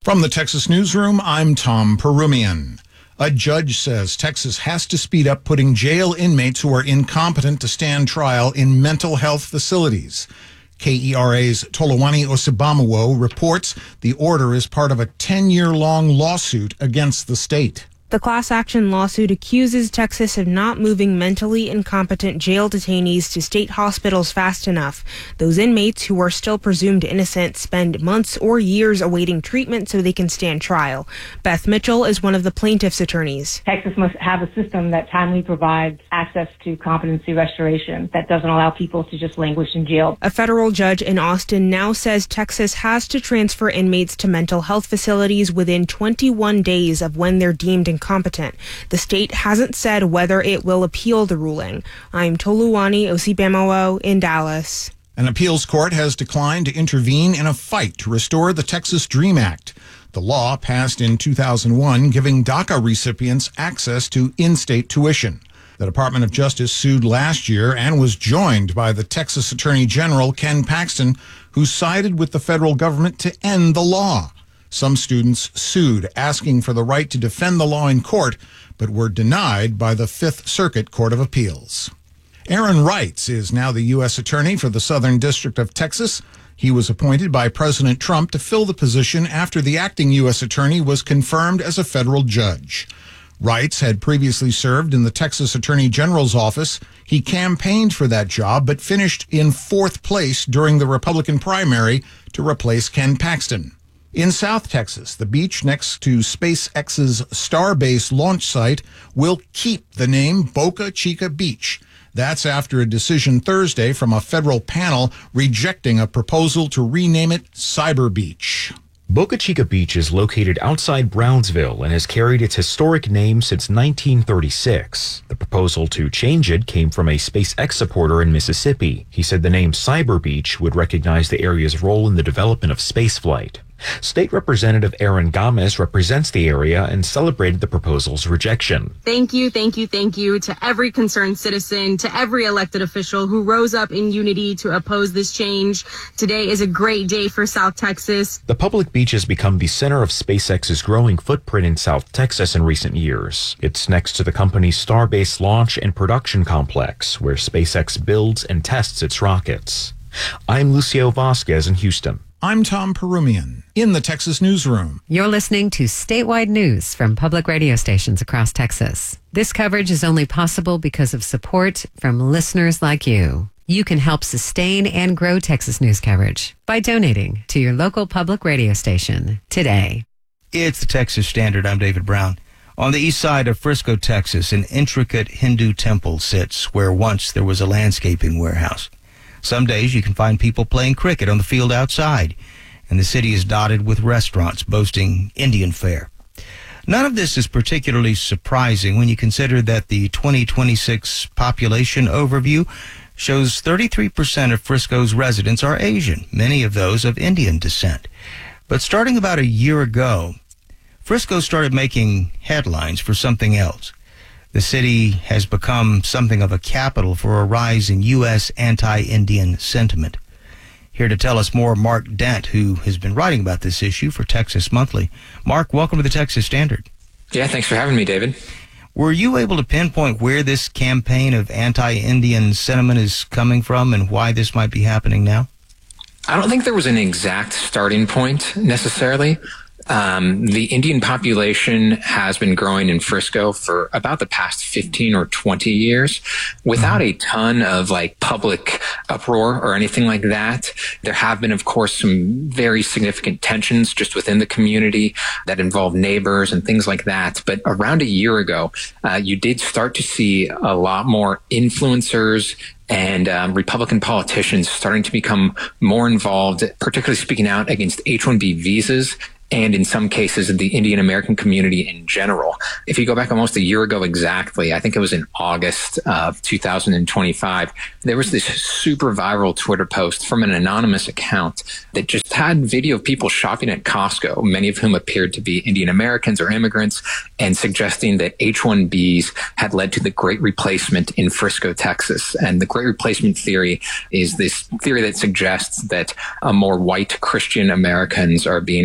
From the Texas Newsroom, I'm Tom Perumian. A judge says Texas has to speed up putting jail inmates who are incompetent to stand trial in mental health facilities. KERA's Toluwani Osibamowo reports the order is part of a 10-year-long lawsuit against the state. The class action lawsuit accuses Texas of not moving mentally incompetent jail detainees to state hospitals fast enough. Those inmates who are still presumed innocent spend months or years awaiting treatment so they can stand trial. Beth Mitchell is one of the plaintiff's attorneys. Texas must have a system that timely provides access to competency restoration that doesn't allow people to just languish in jail. A federal judge in Austin now says Texas has to transfer inmates to mental health facilities within 21 days of when they're deemed incompetent. The state hasn't said whether it will appeal the ruling. I'm Toluwani Osibamowo in Dallas. An appeals court has declined to intervene in a fight to restore the Texas DREAM Act. The law passed in 2001, giving DACA recipients access to in-state tuition. The Department of Justice sued last year and was joined by the Texas Attorney General Ken Paxton, who sided with the federal government to end the law. Some students sued, asking for the right to defend the law in court, but were denied by the Fifth Circuit Court of Appeals. Aaron Reitz is now the U.S. Attorney for the Southern District of Texas. He was appointed by President Trump to fill the position after the acting U.S. Attorney was confirmed as a federal judge. Reitz had previously served in the Texas Attorney General's office. He campaigned for that job, but finished in fourth place during the Republican primary to replace Ken Paxton. In South Texas, the beach next to SpaceX's Starbase launch site will keep the name Boca Chica Beach. That's after a decision Thursday from a federal panel rejecting a proposal to rename it Cyber Beach. Boca Chica Beach is located outside Brownsville and has carried its historic name since 1936. The proposal to change it came from a SpaceX supporter in Mississippi. He said the name Cyber Beach would recognize the area's role in the development of spaceflight. State Representative Erin Gomez represents the area and celebrated the proposal's rejection. Thank you to every concerned citizen, to every elected official who rose up in unity to oppose this change. Today is a great day for South Texas. The public beach has become the center of SpaceX's growing footprint in South Texas in recent years. It's next to the company's Starbase launch and production complex, where SpaceX builds and tests its rockets. I'm Lucio Vasquez in Houston. I'm Tom Perumian in the Texas Newsroom. You're listening to statewide news from public radio stations across Texas. This coverage is only possible because of support from listeners like you. You can help sustain and grow Texas news coverage by donating to your local public radio station today. It's the Texas Standard. I'm David Brown. On the east side of Frisco, Texas, an intricate Hindu temple sits where once there was a landscaping warehouse. Some days you can find people playing cricket on the field outside, and the city is dotted with restaurants boasting Indian fare. None of this is particularly surprising when you consider that the 2026 population overview shows 33% of Frisco's residents are Asian, many of those of Indian descent. But starting about a year ago, Frisco started making headlines for something else. The city has become something of a capital for a rise in U.S. anti-Indian sentiment. Here to tell us more, Mark Dent, who has been writing about this issue for Texas Monthly. Mark, welcome to the Texas Standard. Yeah, thanks for having me, David. Were you able to pinpoint where this campaign of anti-Indian sentiment is coming from and why this might be happening now? I don't think there was an exact starting point necessarily. The Indian population has been growing in Frisco for about the past 15 or 20 years without a ton of public uproar or anything like that. There have been, of course, some very significant tensions just within the community that involve neighbors and things like that. But around a year ago, you did start to see a lot more influencers and Republican politicians starting to become more involved, particularly speaking out against H-1B visas and in some cases the Indian American community in general. If you go back almost a year ago exactly, I think it was in August of 2025, there was this super viral Twitter post from an anonymous account that just had video of people shopping at Costco, many of whom appeared to be Indian Americans or immigrants, and suggesting that H-1Bs had led to the Great Replacement in Frisco, Texas. And the Great Replacement theory is this theory that suggests that more white Christian Americans are being replaced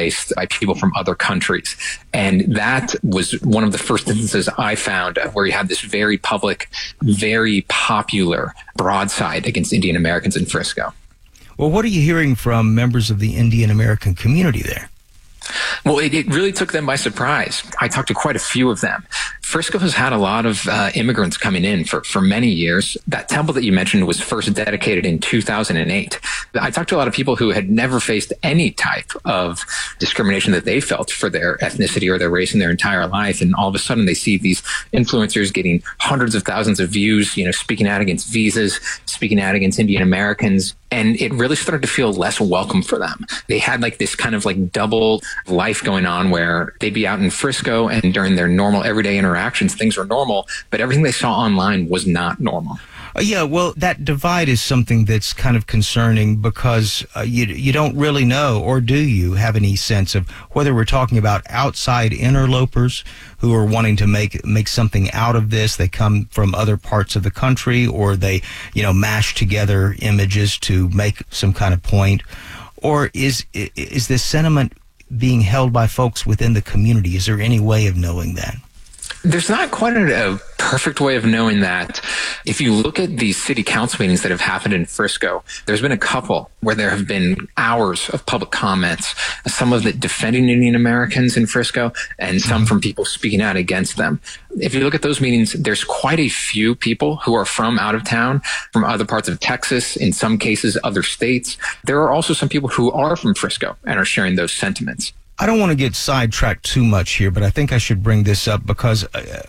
faced by people from other countries. And that was one of the first instances I found where you had this very public, very popular broadside against Indian Americans in Frisco. Well, what are you hearing from members of the Indian American community there? Well, it really took them by surprise. I talked to quite a few of them. Frisco has had a lot of immigrants coming in for many years. That temple that you mentioned was first dedicated in 2008. I talked to a lot of people who had never faced any type of discrimination that they felt for their ethnicity or their race in their entire life. And all of a sudden they see these influencers getting hundreds of thousands of views, speaking out against visas, speaking out against Indian Americans. And it really started to feel less welcome for them. They had this kind of double life going on where they'd be out in Frisco and during their normal everyday interactions, things were normal, but everything they saw online was not normal. Yeah, well, that divide is something that's kind of concerning because you don't really know, or do you have any sense of whether we're talking about outside interlopers who are wanting to make something out of this? They come from other parts of the country, or they, mash together images to make some kind of point, or is this sentiment being held by folks within the community? Is there any way of knowing that? There's not quite a perfect way of knowing that. If you look at these city council meetings that have happened in Frisco, there's been a couple where there have been hours of public comments, some of it defending Indian Americans in Frisco and some from people speaking out against them. If you look at those meetings, there's quite a few people who are from out of town, from other parts of Texas, in some cases other states. There are also some people who are from Frisco and are sharing those sentiments. I don't want to get sidetracked too much here, but I think I should bring this up because,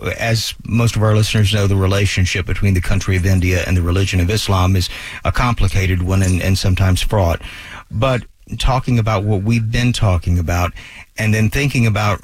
as most of our listeners know, the relationship between the country of India and the religion of Islam is a complicated one and sometimes fraught. But talking about what we've been talking about and then thinking about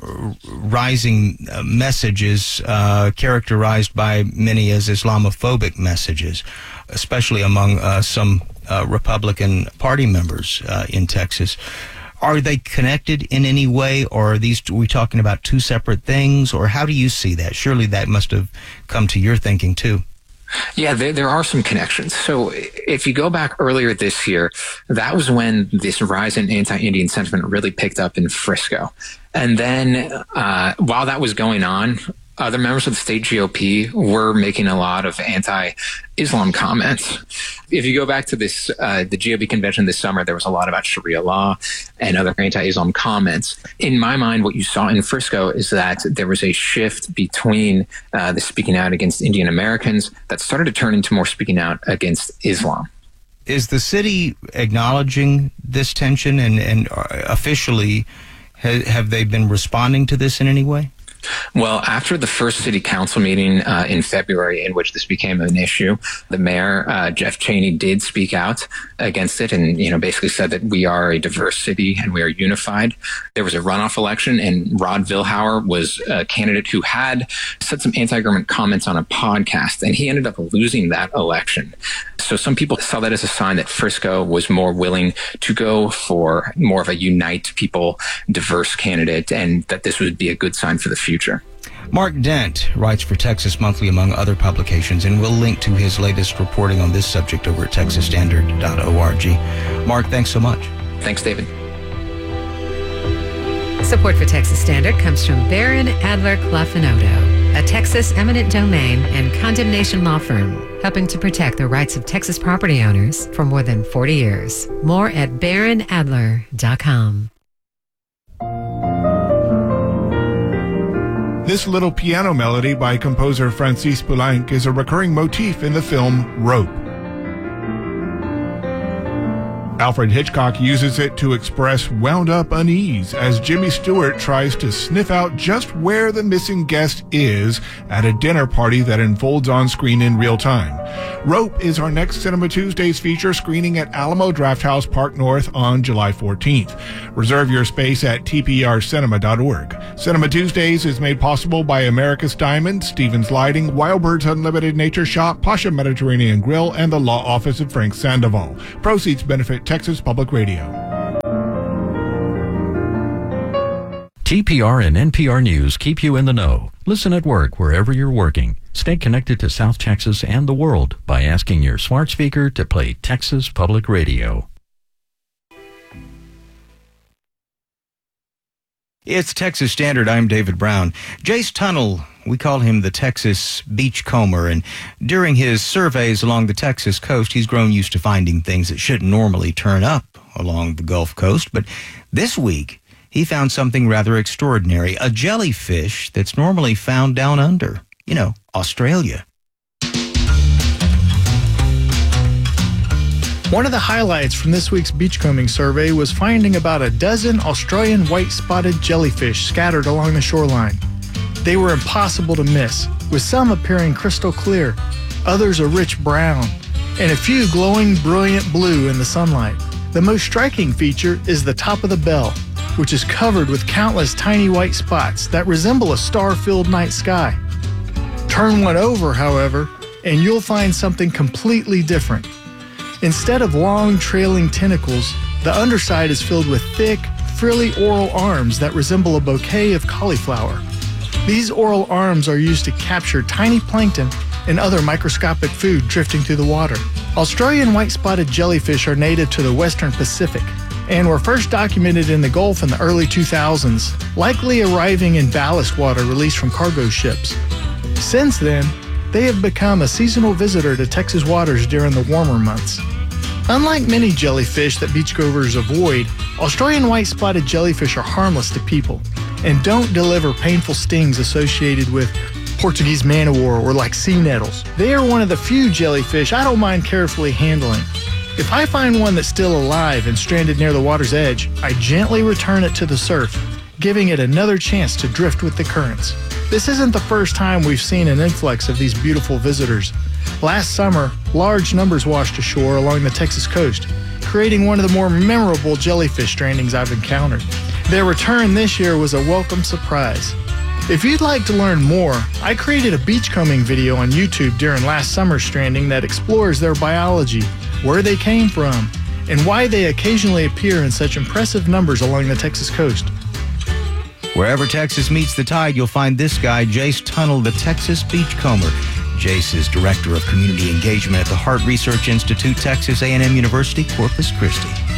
rising messages characterized by many as Islamophobic messages, especially among some Republican Party members in Texas. Are they connected in any way, or are we talking about two separate things, or how do you see that? Surely that must have come to your thinking too. Yeah, there are some connections. So if you go back earlier this year, that was when this rise in anti-Indian sentiment really picked up in Frisco. And then while that was going on, other members of the state GOP were making a lot of anti-Islam comments. If you go back to this, the GOP convention this summer, there was a lot about Sharia law and other anti-Islam comments. In my mind, what you saw in Frisco is that there was a shift between the speaking out against Indian Americans that started to turn into more speaking out against Islam. Is the city acknowledging this tension and officially have they been responding to this in any way? Well, after the first city council meeting in February in which this became an issue, the mayor, Jeff Cheney, did speak out against it and, basically said that we are a diverse city and we are unified. There was a runoff election and Rod Vilhauer was a candidate who had said some anti-government comments on a podcast, and he ended up losing that election. So some people saw that as a sign that Frisco was more willing to go for more of a unite people, diverse candidate, and that this would be a good sign for the future. Mark Dent writes for Texas Monthly, among other publications, and we'll link to his latest reporting on this subject over at texasstandard.org. Mark, thanks so much. Thanks, David. Support for Texas Standard comes from Barron Adler Clough & Odo, a Texas eminent domain and condemnation law firm, helping to protect the rights of Texas property owners for more than 40 years. More at barronadler.com. This little piano melody by composer Francis Poulenc is a recurring motif in the film Rope. Alfred Hitchcock uses it to express wound-up unease as Jimmy Stewart tries to sniff out just where the missing guest is at a dinner party that unfolds on screen in real time. Rope is our next Cinema Tuesdays feature, screening at Alamo Drafthouse Park North on July 14th. Reserve your space at tprcinema.org. Cinema Tuesdays is made possible by America's Diamond, Stevens Lighting, Wild Birds Unlimited Nature Shop, Pasha Mediterranean Grill, and the Law Office of Frank Sandoval. Proceeds benefit Texas Public Radio. TPR and NPR News keep you in the know. Listen at work wherever you're working. Stay connected to South Texas and the world by asking your smart speaker to play Texas Public Radio. It's Texas Standard. I'm David Brown. Jace Tunnel, we call him the Texas beachcomber, and during his surveys along the Texas coast, he's grown used to finding things that shouldn't normally turn up along the Gulf Coast. But this week, he found something rather extraordinary, a jellyfish that's normally found down under, Australia. One of the highlights from this week's beachcombing survey was finding about a dozen Australian white-spotted jellyfish scattered along the shoreline. They were impossible to miss, with some appearing crystal clear, others a rich brown, and a few glowing brilliant blue in the sunlight. The most striking feature is the top of the bell, which is covered with countless tiny white spots that resemble a star-filled night sky. Turn one over, however, and you'll find something completely different. Instead of long, trailing tentacles, the underside is filled with thick, frilly oral arms that resemble a bouquet of cauliflower. These oral arms are used to capture tiny plankton and other microscopic food drifting through the water. Australian white-spotted jellyfish are native to the western Pacific and were first documented in the Gulf in the early 2000s, likely arriving in ballast water released from cargo ships. Since then, they have become a seasonal visitor to Texas waters during the warmer months. Unlike many jellyfish that beachgoers avoid, Australian white-spotted jellyfish are harmless to people and don't deliver painful stings associated with Portuguese man-o-war or like sea nettles. They are one of the few jellyfish I don't mind carefully handling. If I find one that's still alive and stranded near the water's edge, I gently return it to the surf, giving it another chance to drift with the currents. This isn't the first time we've seen an influx of these beautiful visitors. Last summer, large numbers washed ashore along the Texas coast, creating one of the more memorable jellyfish strandings I've encountered. Their return this year was a welcome surprise. If you'd like to learn more, I created a beachcombing video on YouTube during last summer's stranding that explores their biology, where they came from, and why they occasionally appear in such impressive numbers along the Texas coast. Wherever Texas meets the tide, you'll find this guy, Jace Tunnel, the Texas beachcomber. Jace is Director of Community Engagement at the Hart Research Institute, Texas A&M University, Corpus Christi.